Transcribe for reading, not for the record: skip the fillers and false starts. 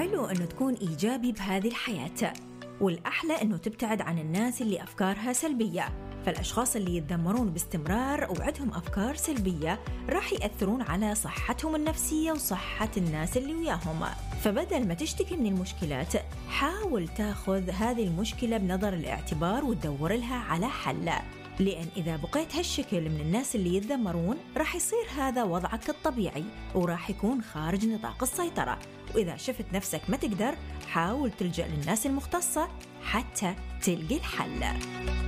الحلو أنه تكون إيجابي بهذه الحياة، والأحلى أنه تبتعد عن الناس اللي أفكارها سلبية. فالأشخاص اللي يتذمرون باستمرار وعندهم أفكار سلبية راح يأثرون على صحتهم النفسية وصحة الناس اللي وياهم. فبدل ما تشتكي من المشكلات، حاول تاخذ هذه المشكلة بنظر الاعتبار وتدور لها على حل، لأن إذا بقيت هالشكل من الناس اللي يتذمرون راح يصير هذا وضعك الطبيعي وراح يكون خارج نطاق السيطرة. وإذا شفت نفسك ما تقدر، حاول تلجأ للناس المختصة حتى تلقي الحل.